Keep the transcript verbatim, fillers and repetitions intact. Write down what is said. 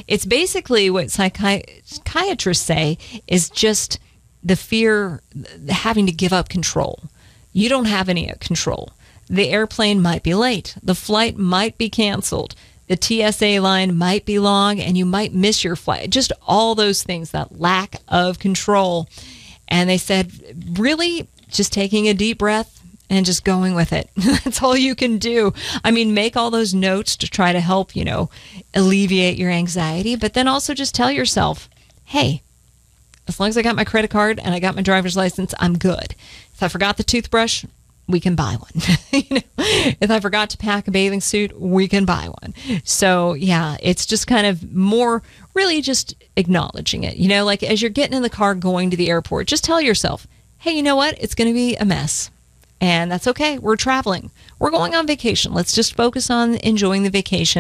it's basically what psychi- psychiatrists say is just the fear, having to give up control. You don't have any control. The airplane might be late. The flight might be canceled. The T S A line might be long and you might miss your flight. Just all those things, that lack of control. And they said, really, just taking a deep breath and just going with it. That's all you can do. I mean, make all those notes to try to help, you know, alleviate your anxiety. But then also just tell yourself, hey, as long as I got my credit card and I got my driver's license, I'm good. If I forgot the toothbrush, we can buy one. You know, if I forgot to pack a bathing suit, we can buy one. So yeah, it's just kind of more really just acknowledging it. You know, like as you're getting in the car going to the airport, just tell yourself, hey, you know what? It's going to be a mess. And that's okay. We're traveling. We're going on vacation. Let's just focus on enjoying the vacation.